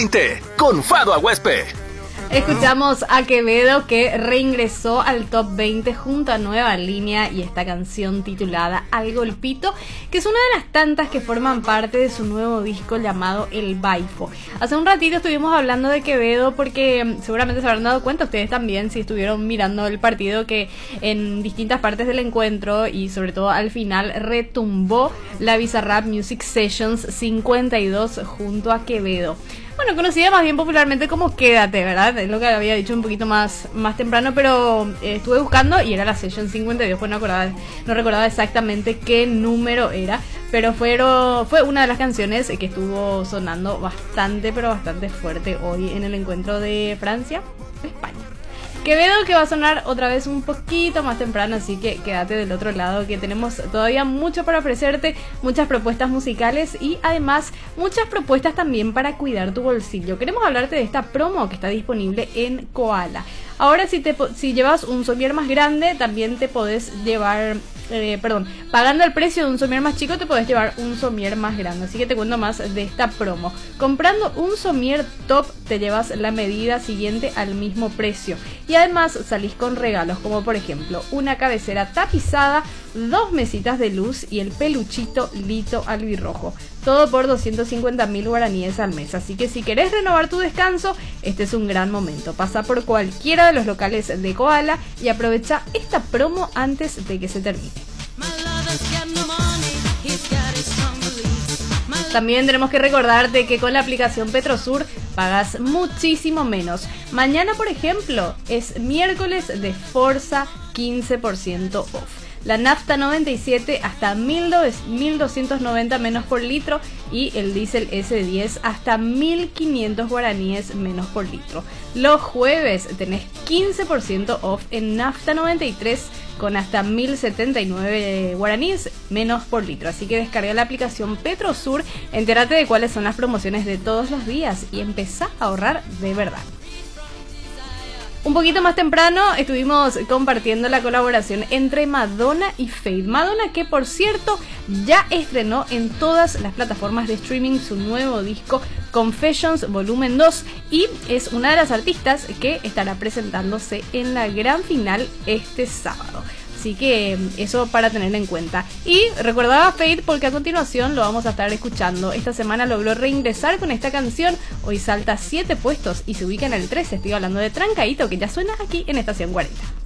20 con Fado Aguespe. Escuchamos a Quevedo, que reingresó al top 20 junto a Nueva Línea y esta canción titulada Al Golpito, que es una de las tantas que forman parte de su nuevo disco llamado El Baifo. Hace un ratito estuvimos hablando de Quevedo porque seguramente se habrán dado cuenta ustedes también, si estuvieron mirando el partido, que en distintas partes del encuentro y sobre todo al final retumbó la Bizarrap Music Sessions 52 junto a Quevedo. Bueno, conocida más bien popularmente como Quédate, ¿verdad? Es lo que había dicho un poquito más temprano, pero estuve buscando y era la Session 52, pues no recordaba exactamente qué número era, pero fue una de las canciones que estuvo sonando bastante fuerte hoy en el encuentro de Francia-España. Quevedo, que va a sonar otra vez un poquito más temprano, así que quédate del otro lado, que tenemos todavía mucho para ofrecerte, muchas propuestas musicales y además muchas propuestas también para cuidar tu bolsillo. Queremos hablarte de esta promo que está disponible en Koala. Ahora si llevas un somier más grande, también te podés llevar... pagando el precio de un somier más chico te podés llevar un somier más grande. Así que te cuento más de esta promo. Comprando un somier top te llevas la medida siguiente al mismo precio. Y además salís con regalos como por ejemplo una cabecera tapizada, 2 mesitas de luz y el peluchito Lito albirrojo. Todo por 250.000 guaraníes al mes. Así que si querés renovar tu descanso, este es un gran momento. Pasa por cualquiera de los locales de Koala y aprovecha esta promo antes de que se termine. También tenemos que recordarte que con la aplicación Petrosur pagas muchísimo menos. Mañana, por ejemplo, es miércoles de Forza 15% off. La nafta 97 hasta 1.290 menos por litro y el diésel S10 hasta 1.500 guaraníes menos por litro. Los jueves tenés 15% off en nafta 93 con hasta 1.079 guaraníes menos por litro. Así que descarga la aplicación Petrosur, entérate de cuáles son las promociones de todos los días y empezá a ahorrar de verdad. Un poquito más temprano estuvimos compartiendo la colaboración entre Madonna y Feid. Madonna, que por cierto ya estrenó en todas las plataformas de streaming su nuevo disco Confessions Volumen 2 y es una de las artistas que estará presentándose en la gran final este sábado. Así que eso para tener en cuenta. Y recordaba a Feid porque a continuación lo vamos a estar escuchando. Esta semana logró reingresar con esta canción. Hoy salta 7 puestos y se ubica en el 13. Estoy hablando de Trancaíto, que ya suena aquí en Estación 40.